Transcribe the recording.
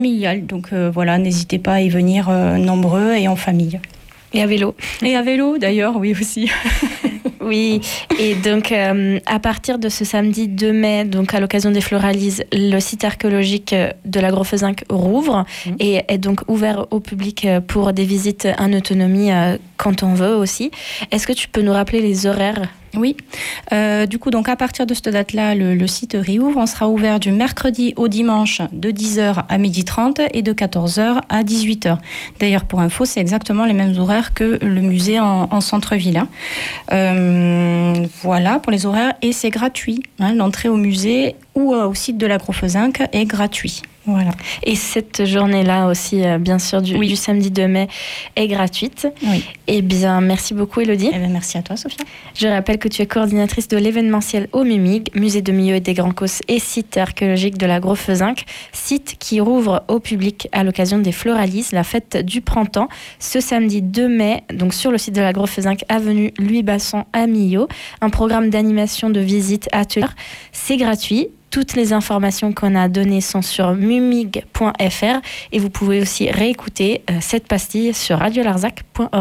familial. Donc voilà, n'hésitez pas à y venir nombreux et en famille. Et à vélo. Et à vélo d'ailleurs, oui aussi. Oui, et donc à partir de ce samedi 2 mai, donc à l'occasion des Floralises, le site archéologique de l'Agrofezinc rouvre et est donc ouvert au public pour des visites en autonomie quand on veut aussi. Est-ce que tu peux nous rappeler les horaires ? Oui, du coup donc à partir de cette date-là, le site réouvre. On sera ouvert du mercredi au dimanche de 10h à 12h30 et de 14h à 18h. D'ailleurs pour info, c'est exactement les mêmes horaires que le musée en centre-ville. Voilà pour les horaires et c'est gratuit. L'entrée au musée ou au site de l'Agrofezinc est gratuit. Voilà. Et cette journée-là aussi, bien sûr, du samedi 2 mai est gratuite. Oui. Eh bien, merci beaucoup, Élodie. Eh bien, merci à toi, Sophia. Je rappelle que tu es coordinatrice de l'événementiel au MUMIG, Musée de Millau et des Grands Causses et site archéologique de l'Agrofezinc, site qui rouvre au public à l'occasion des Floralises, la fête du printemps, ce samedi 2 mai, donc sur le site de l'Agrofezinc, avenue Louis Bassan à Millau. Un programme d'animation, de visite, atelier. C'est gratuit. Toutes les informations qu'on a données sont sur mumig.fr et vous pouvez aussi réécouter cette pastille sur radiolarzac.org.